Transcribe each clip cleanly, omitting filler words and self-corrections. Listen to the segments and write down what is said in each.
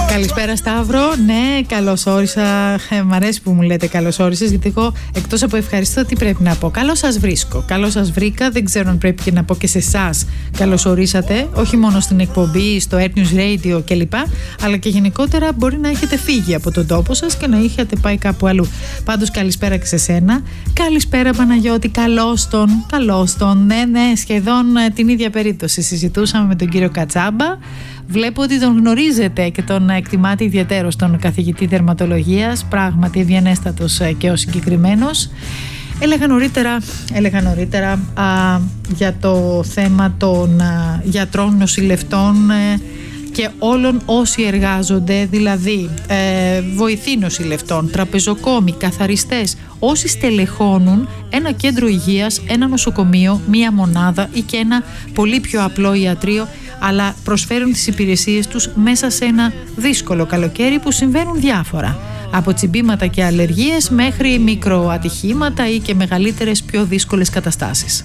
Καλησπέρα Σταύρο. Ναι, καλώς όρισα. Μ' αρέσει που μου λέτε καλώς όρισες, γιατί εγώ εκτός από ευχαριστώ τι πρέπει να πω? Καλώς σας βρίσκω, καλώς σας βρήκα. Δεν ξέρω αν πρέπει και να πω και σε εσάς καλώς ορίσατε, όχι μόνο στην εκπομπή, στο Air News Radio κλπ, αλλά και γενικότερα μπορεί να έχετε φύγει από τον τόπο σας και να είχατε πάει κάπου αλλού. Πάντως καλησπέρα και σε σένα. Καλησπέρα Παναγιώτη, καλώς τον. Ναι, σχεδόν την ίδια περίπτωση. Συζητούσαμε με τον κύριο Κατσάμπα. Βλέπω ότι τον γνωρίζετε και τον εκτιμάτε ιδιαίτερος, τον καθηγητή δερματολογίας, πράγματι ευγενέστατος και ο συγκεκριμένος. Έλεγα νωρίτερα για το θέμα των γιατρών, νοσηλευτών και όλων όσοι εργάζονται, δηλαδή βοηθοί νοσηλευτών, τραπεζοκόμοι, καθαριστές, όσοι στελεχώνουν ένα κέντρο υγείας, ένα νοσοκομείο, μία μονάδα ή και ένα πολύ πιο απλό ιατρείο, αλλά προσφέρουν τις υπηρεσίες τους μέσα σε ένα δύσκολο καλοκαίρι που συμβαίνουν διάφορα. Από τσιμπήματα και αλλεργίες μέχρι μικροατυχήματα ή και μεγαλύτερες πιο δύσκολες καταστάσεις.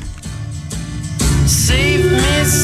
Save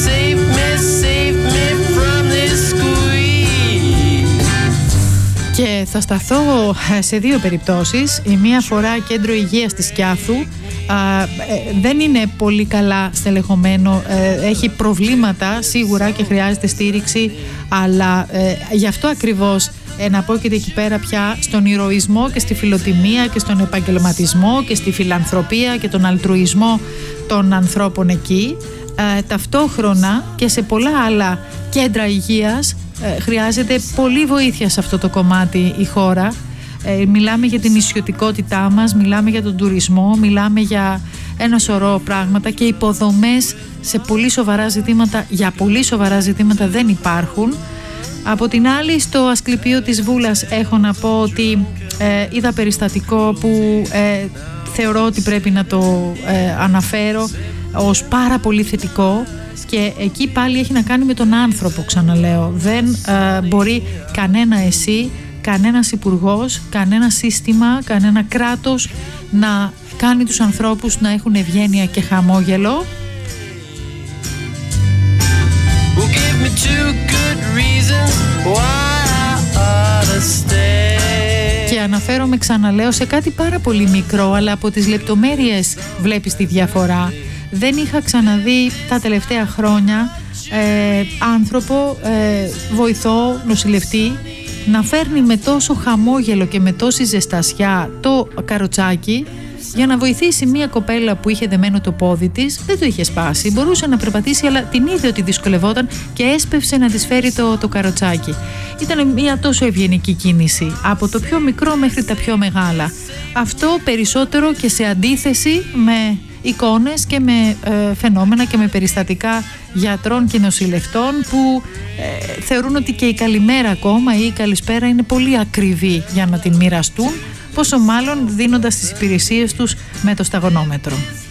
me from this squeeze. Και θα σταθώ σε δύο περιπτώσεις. Η μία φορά κέντρο υγείας της Σκιάθου. Δεν είναι πολύ καλά στελεχωμένο, έχει προβλήματα σίγουρα και χρειάζεται στήριξη, αλλά γι' αυτό ακριβώς εναπόκειται εκεί πέρα πια στον ηρωισμό και στη φιλοτιμία και στον επαγγελματισμό και στη φιλανθρωπία και τον αλτρουισμό των ανθρώπων εκεί. Ταυτόχρονα και σε πολλά άλλα κέντρα υγείας χρειάζεται πολύ βοήθεια σε αυτό το κομμάτι η χώρα. Μιλάμε για την νησιωτικότητά μας, μιλάμε για τον τουρισμό, μιλάμε για ένα σωρό πράγματα και υποδομές σε πολύ σοβαρά ζητήματα, για πολύ σοβαρά ζητήματα δεν υπάρχουν. Από την άλλη, στο Ασκληπείο της Βούλας έχω να πω ότι είδα περιστατικό που θεωρώ ότι πρέπει να το αναφέρω ως πάρα πολύ θετικό, και εκεί πάλι έχει να κάνει με τον άνθρωπο, ξαναλέω. Δεν μπορεί κανένα εσύ, κανένας υπουργός, κανένα σύστημα, κανένα κράτος να κάνει τους ανθρώπους να έχουν ευγένεια και χαμόγελο. Και αναφέρομαι, ξαναλέω, σε κάτι πάρα πολύ μικρό, αλλά από τις λεπτομέρειες βλέπεις τη διαφορά. Δεν είχα ξαναδεί τα τελευταία χρόνια άνθρωπο, βοηθό, νοσηλευτή, να φέρνει με τόσο χαμόγελο και με τόση ζεστασιά το καροτσάκι για να βοηθήσει μια κοπέλα που είχε δεμένο το πόδι της. Δεν το είχε σπάσει, μπορούσε να περπατήσει, αλλά την είδε ότι δυσκολευόταν και έσπευσε να της φέρει το καροτσάκι. Ήταν μια τόσο ευγενική κίνηση, από το πιο μικρό μέχρι τα πιο μεγάλα. Αυτό περισσότερο και σε αντίθεση με εικόνες και με φαινόμενα και με περιστατικά γιατρών και νοσηλευτών που θεωρούν ότι και η καλημέρα ακόμα ή η καλησπέρα είναι πολύ ακριβή για να την μοιραστούν, πόσο μάλλον δίνοντας τις υπηρεσίες τους με το σταγονόμετρο.